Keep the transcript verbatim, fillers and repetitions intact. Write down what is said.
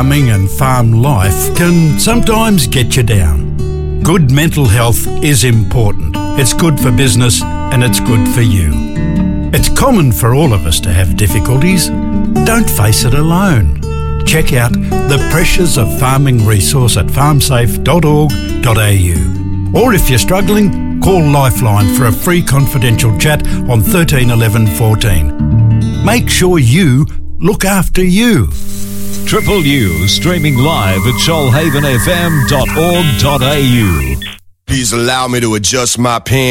Farming and farm life can sometimes get you down. Good mental health is important. It's good for business and it's good for you. It's common for all of us to have difficulties. Don't face it alone. Check out the Pressures of Farming resource at farm safe dot org dot a u. Or if you're struggling, call Lifeline for a free confidential chat on thirteen eleven fourteen. Make sure you look after you. Triple U streaming live at shoalhaven f m dot org dot a u. Please allow me to adjust my pen.